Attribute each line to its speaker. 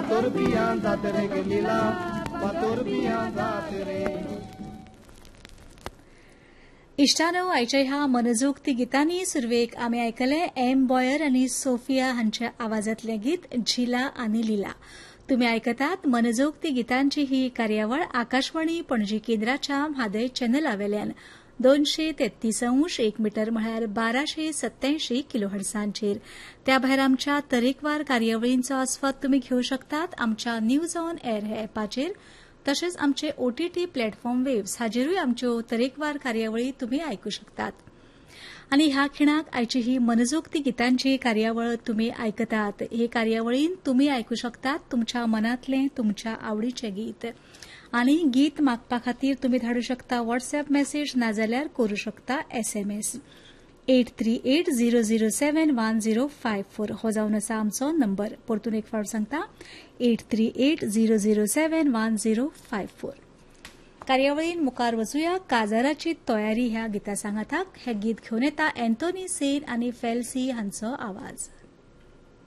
Speaker 1: फातोरपियां जात रे गेलीला फातोरपियां जात रे.
Speaker 2: इश्टानो, आयच्या ह्या मनजोगती गितांनी सुरवेक आमी आयकले एम बॉयर आनी सोफिया हांच्या आवाजांतलें गीत झिला आनी लिला. तुमी आयकतात मनजोगती गितांची ही कार्यावळ आकाशवाणी पणजी केंद्राच्या म्हादय चॅनलावेल्यान 233 1 मीटर म्हळ्यार 1287 किलोहर्ट्झांचेर. त्या भायर आमच्या तरेकवार कार्यावळींचो आस्वाद तुमी घेवं शकतात आमच्या न्यूज ऑन एअर हे अॅपाचेर. तशेंच आमचे ओटीटी प्लॅटफॉर्म वेव्स हाजेरूय आमच्यो तरेकवार कार्यावळी तुमी आयकूं शकतात. आनी ह्या खिणाक आयची ही मनजोगती गितांची कार्यावळ तुमी आयकतात. हे कार्यावळीन तुमी आयकूं शकतात तुमच्या मनांतलें तुमच्या आवडीचें गीत. आनी गीत मागपा खातीर तुमी धाडूं शकता व्हॉट्सएप मेसेज नाजाल्यार करूं शकता एसएमएस. 8380071054 हो जावन आसा आमचो नंबर. परतून एक फावट सांगता 8380071054. कार्यावळीन मुखार वचूया काजाराची तयारी ह्या गिता सांगाताक. हे गीत घेवन येता अँथोनी सेन आनी फेल्सी हांचो आवाज.